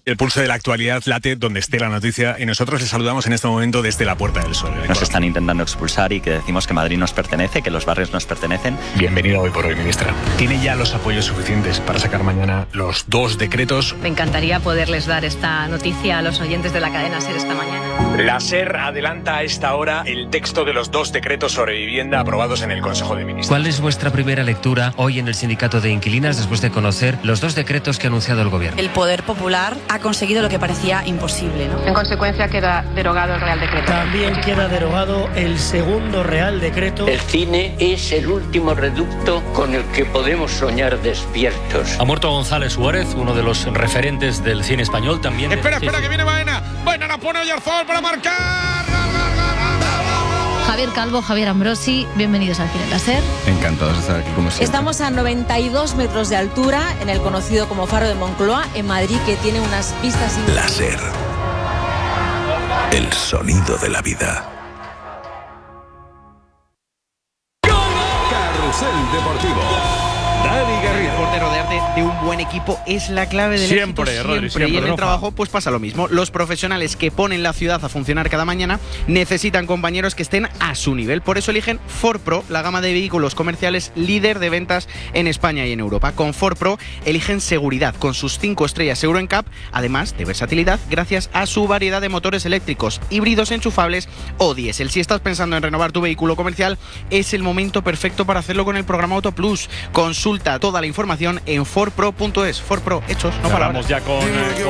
El pulso de la actualidad late donde esté la noticia y nosotros les saludamos en este momento desde la Puerta del Sol. Nos están intentando expulsar y que decimos que Madrid nos pertenece, que los barrios nos pertenecen. Bienvenida Hoy por Hoy, ministra. ¿Tiene ya los apoyos suficientes para sacar mañana los 2 decretos? Me encantaría poderles dar esta noticia a los oyentes de la cadena SER esta mañana. La SER adelanta a esta hora el texto de los 2 decretos sobre vivienda aprobados en el Consejo de Ministros. ¿Cuál es vuestra primera lectura hoy en el Sindicato de Inquilinas después de conocer los 2 decretos que ha anunciado el Gobierno? El Poder Popular ha conseguido lo que parecía imposible, ¿no? En consecuencia queda derogado el Real Decreto. También queda derogado el segundo Real Decreto. El cine es el último reducto con el que podemos soñar despiertos. Ha muerto González Suárez, uno de los referentes del cine español también. Espera, que viene Baena. Baena la pone Oyarzabal para marcar. Javier Calvo, Javier Ambrosi, bienvenidos aquí en la SER. Encantados de estar aquí como siempre. Estamos a 92 metros de altura en el conocido como Faro de Moncloa, en Madrid, que tiene unas vistas increíbles. La SER. El sonido de la vida. Carrusel Deportivo. Dani Garrido. De rodearte de un buen equipo es la clave del éxito siempre. Y en el trabajo pues pasa lo mismo. Los profesionales que ponen la ciudad a funcionar cada mañana necesitan compañeros que estén a su nivel. Por eso eligen Ford Pro, la gama de vehículos comerciales líder de ventas en España y en Europa. Con Ford Pro eligen seguridad con sus 5 estrellas Euro NCAP, además de versatilidad gracias a su variedad de motores eléctricos, híbridos enchufables o diésel. Si estás pensando en renovar tu vehículo comercial, es el momento perfecto para hacerlo con el programa Auto Plus. Consulta toda la información en fordpro.es. Ford Pro, hechos, no palabras. Vamos ya con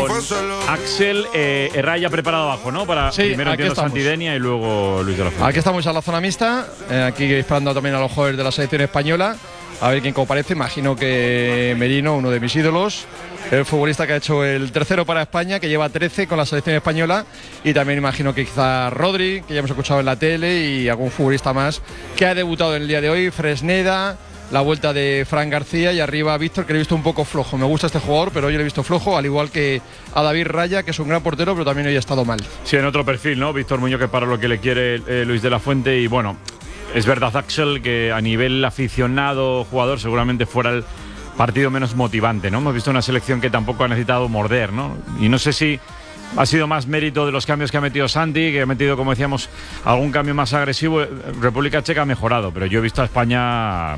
Axel Herraya preparado abajo, ¿no? Para primero entiendo Santidenia y luego Luis de la Fuente. Aquí estamos a la zona mixta, aquí esperando también a los jóvenes de la selección española, a ver quién comparece. Imagino que Merino, uno de mis ídolos, el futbolista que ha hecho el tercero para España, que lleva 13 con la selección española, y también imagino que quizá Rodri, que ya hemos escuchado en la tele, y algún futbolista más que ha debutado en el día de hoy, Fresneda, la vuelta de Fran García, y arriba Víctor, que le he visto un poco flojo. Me gusta este jugador, pero hoy le he visto flojo, al igual que a David Raya, que es un gran portero, pero también hoy ha estado mal. Sí, en otro perfil, ¿no? Víctor Muñoz, que para lo que le quiere Luis de la Fuente. Y bueno, es verdad, Axel, que a nivel aficionado, jugador, seguramente fuera el partido menos motivante, ¿no? Hemos visto una selección que tampoco ha necesitado morder, ¿no? Y no sé si ha sido más mérito de los cambios que ha metido Santi, que ha metido, como decíamos, algún cambio más agresivo. República Checa ha mejorado, pero yo he visto a España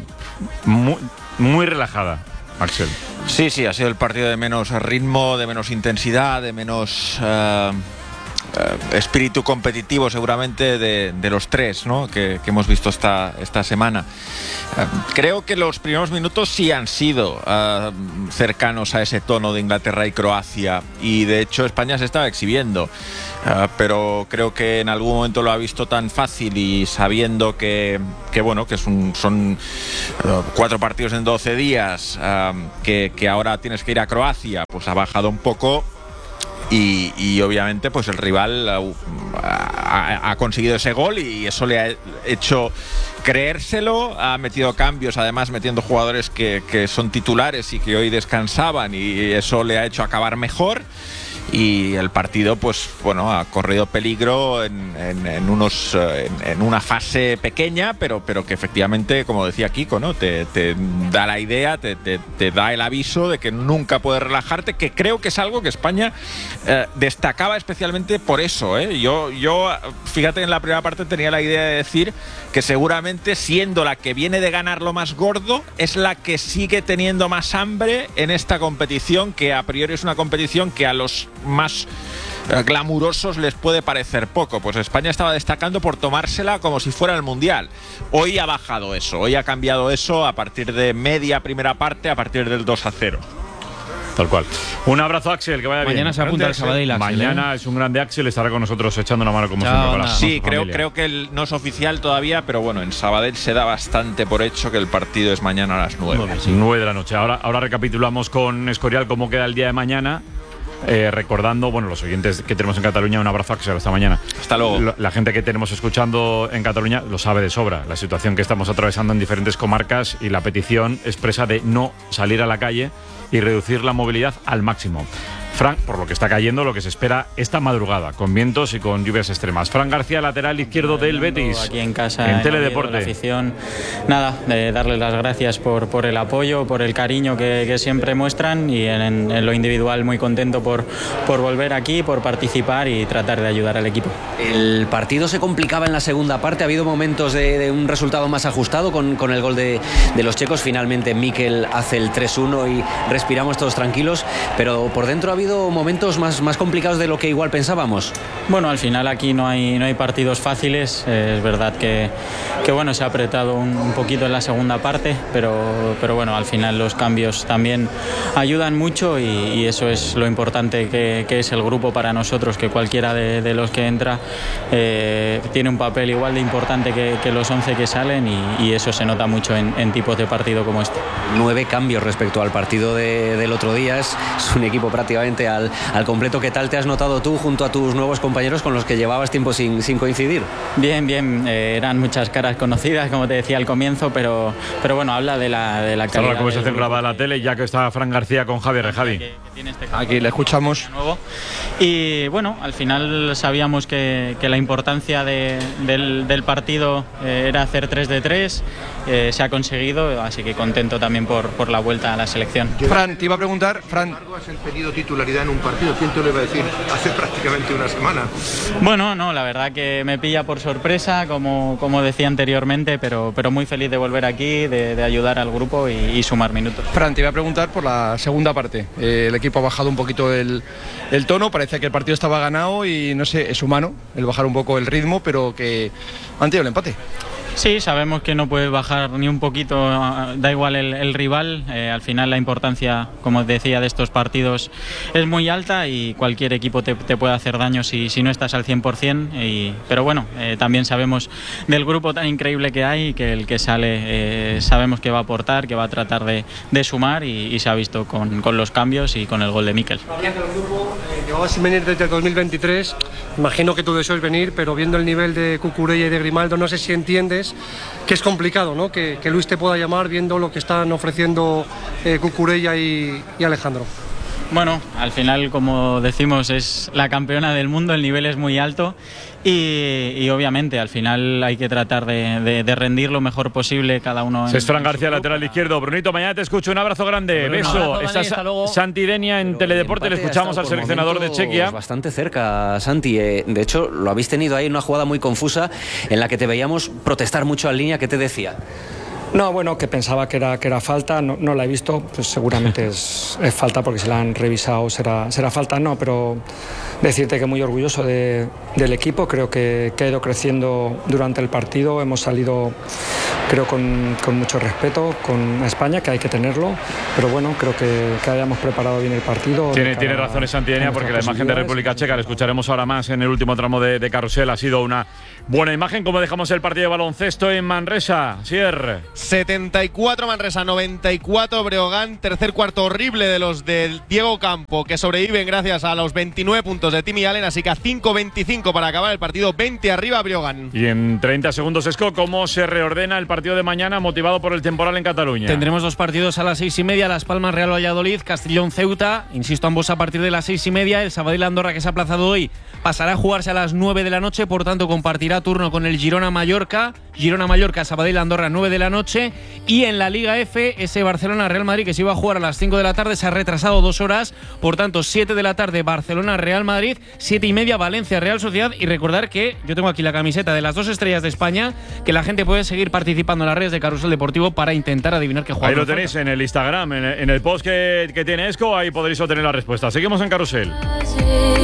muy relajada, Axel. Sí, ha sido el partido de menos ritmo, de menos intensidad, de menos espíritu competitivo seguramente de los 3, ¿no? que hemos visto esta semana. Creo que los primeros minutos sí han sido cercanos a ese tono de Inglaterra y Croacia, y de hecho España se estaba exhibiendo, pero creo que en algún momento lo ha visto tan fácil, y sabiendo que son 4 partidos en 12 días, que ahora tienes que ir a Croacia, pues ha bajado un poco. Y obviamente pues el rival ha conseguido ese gol, y eso le ha hecho creérselo. Ha metido cambios, además metiendo jugadores que son titulares y que hoy descansaban, y eso le ha hecho acabar mejor. Y el partido pues bueno, ha corrido peligro en una fase pequeña, pero que efectivamente, como decía Kiko, ¿no? te da la idea, te da el aviso de que nunca puedes relajarte, que creo que es algo que España destacaba especialmente por eso, ¿eh? Yo fíjate, en la primera parte tenía la idea de decir que seguramente, siendo la que viene de ganar lo más gordo, es la que sigue teniendo más hambre en esta competición, que a priori es una competición que a los más glamurosos les puede parecer poco. Pues España estaba destacando por tomársela como si fuera el Mundial. Hoy ha bajado eso, hoy ha cambiado eso a partir de media primera parte, a partir del 2-0. Tal cual. Un abrazo, Axel, que vaya bien. Mañana se apunta el Sabadell, Axel. Mañana es un grande Axel, estará con nosotros echando una mano como siempre. Sí, creo que no es oficial todavía, pero bueno, en Sabadell se da bastante por hecho que el partido es mañana a las 9. 9 de la noche. Ahora recapitulamos con Escorial cómo queda el día de mañana. Recordando, bueno, los oyentes que tenemos en Cataluña, un abrazo, Axel, hasta mañana. Hasta luego. La gente que tenemos escuchando en Cataluña lo sabe de sobra, la situación que estamos atravesando en diferentes comarcas y la petición expresa de no salir a la calle y reducir la movilidad al máximo. Fran, por lo que está cayendo, lo que se espera esta madrugada, con vientos y con lluvias extremas. Fran García, lateral izquierdo del Betis. Aquí en casa, en Teledeporte. La afición, nada, de darles las gracias por el apoyo, por el cariño que siempre muestran, y en lo individual muy contento por volver aquí, por participar y tratar de ayudar al equipo. El partido se complicaba en la segunda parte, ha habido momentos de un resultado más ajustado con el gol de los checos. Finalmente Mikel hace el 3-1 y respiramos todos tranquilos, pero por dentro ha habido momentos más complicados de lo que igual pensábamos. Bueno, al final aquí no hay partidos fáciles. Es verdad que bueno, se ha apretado un poquito en la segunda parte, pero bueno, al final los cambios también ayudan mucho, y eso es lo importante que es el grupo para nosotros, que cualquiera de los que entra tiene un papel igual de importante que los 11 que salen, y eso se nota mucho en tipos de partido como este. 9 cambios respecto al partido del otro día, es un equipo prácticamente al completo. ¿Qué tal te has notado tú junto a tus nuevos compañeros con los que llevabas tiempo sin coincidir? Bien, eran muchas caras conocidas, como te decía al comienzo, pero bueno, habla de la calidad. La conversación grabada en la tele, ya que está Fran García con Javier. Javi. Aquí le escuchamos. Y bueno, al final sabíamos que la importancia del partido era hacer 3 de 3, se ha conseguido, así que contento también por la vuelta a la selección. Fran, te iba a preguntar, Fran, ¿has pedido titularidad en un partido? ¿Quién te lo iba a decir hace prácticamente una semana? Bueno, no, la verdad que me pilla por sorpresa, como decía anteriormente, pero muy feliz de volver aquí, de ayudar al grupo y sumar minutos. Fran, te iba a preguntar por la segunda parte. El equipo ha bajado un poquito el tono, parece que el partido estaba ganado y no sé, es humano el bajar un poco el ritmo, pero que han tenido el empate. Sí, sabemos que no puedes bajar ni un poquito, da igual el rival. Al final la importancia, como os decía, de estos partidos es muy alta, y cualquier equipo te puede hacer daño si no estás al 100%. Pero bueno, también sabemos del grupo tan increíble que hay, que el que sale sabemos que va a aportar, que va a tratar de sumar, y se ha visto con los cambios y con el gol de Mikel. Llevabas sin venir desde el 2023, imagino que tú deseas venir, pero viendo el nivel de Cucurella y de Grimaldo, no sé si entiendes que es complicado, ¿no? Que Luis te pueda llamar viendo lo que están ofreciendo Cucurella y Alejandro. Bueno, al final, como decimos, es la campeona del mundo, el nivel es muy alto, y obviamente al final hay que tratar de rendir lo mejor posible cada uno. Es Fran García, lateral izquierdo. Brunito, mañana te escucho. Un abrazo grande. Bueno, beso. Está Santi Denia en Teledeporte. Le escuchamos al seleccionador de Chequia. Bastante cerca, Santi. De hecho, lo habéis tenido ahí en una jugada muy confusa en la que te veíamos protestar mucho en línea. ¿Qué te decía? No, bueno, que pensaba que era falta, no la he visto, pues seguramente es falta porque si la han revisado será falta, no, pero decirte que muy orgulloso del equipo, creo que ha ido creciendo durante el partido, hemos salido creo con mucho respeto con España, que hay que tenerlo, pero bueno, creo que hayamos preparado bien el partido. Tiene razón Santidenia, porque la imagen de República Checa, la escucharemos ahora más en el último tramo de carrusel, ha sido una buena imagen. Como dejamos el partido de baloncesto en Manresa, Sier. 74 Manresa, 94 Breogán. Tercer cuarto horrible de los del Diego Campo, que sobreviven gracias a los 29 puntos de Timmy Allen, así que a 5:25 para acabar el partido, 20 arriba Breogán. Y en 30 segundos, Esco, ¿cómo se reordena el partido de mañana motivado por el temporal en Cataluña? Tendremos 2 partidos a las 6:30, Las Palmas Real Valladolid, Castellón Ceuta, insisto, ambos a partir de las 6:30. El Sabadell Andorra, que se ha aplazado hoy, pasará a jugarse a las 9 de la noche, por tanto compartirá turno con el Girona Mallorca, Sabadell Andorra 9 de la noche. Y en la Liga F, ese Barcelona Real Madrid, que se iba a jugar a las 5 de la tarde, se ha retrasado 2 horas, por tanto 7 de la tarde Barcelona Real Madrid, 7:30 Valencia Real Sociedad. Y recordar que yo tengo aquí la camiseta de las 2 estrellas de España, que la gente puede seguir participando en las redes de Carrusel Deportivo para intentar adivinar qué jugador. Ahí lo tenéis en el Instagram, en el post que tiene Esco, ahí podréis obtener la respuesta. Seguimos en Carrusel.